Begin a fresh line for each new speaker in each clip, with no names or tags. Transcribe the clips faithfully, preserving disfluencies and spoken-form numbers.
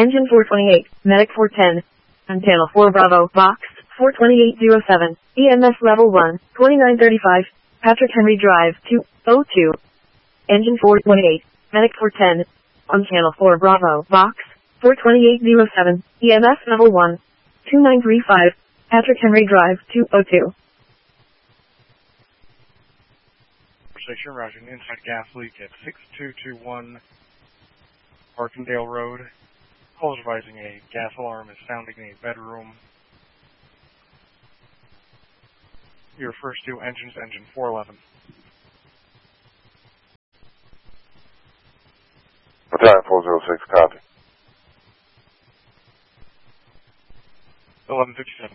Engine four twenty-eight, Medic four ten. On Channel four Bravo, Box four twenty-eight oh seven, E M S Level one, twenty-nine thirty-five, Patrick Henry Drive two oh two. Engine four twenty-eight, Medic four ten. On Channel four Bravo, Box four twenty-eight oh seven, E M S Level one, twenty-nine thirty-five, Patrick Henry Drive two oh two.
Station, roger, an inside gas leak at six two two one Arkandale Road. Calls advising a gas alarm is sounding in a bedroom. Your first two engines, engine four eleven.
Battalion four oh six, copy.
eleven fifty-seven.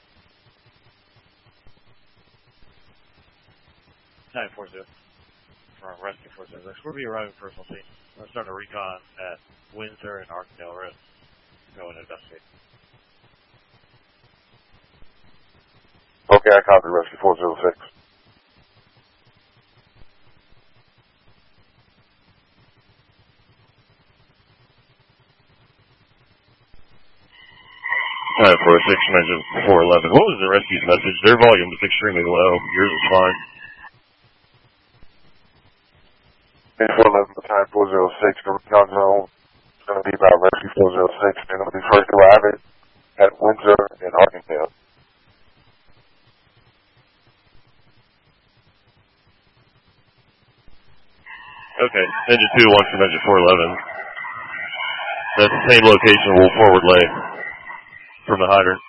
nine four zero. For rescue four zero six. We'll be arriving personal scene. We're starting a recon at Windsor and Arkandale Road. Go and investigate.
Okay, I copy rescue four oh six.
nine four six, engine four eleven. What was the rescue's message? Their volume was extremely low. Yours is fine.
four eleven, Battalion four oh six, the recon zone is going to be about rescue four oh six. They're going to be first arriving at Windsor and Arkandale.
Okay, engine two one from engine four eleven. That's the same location we'll forward lay from the hydrant.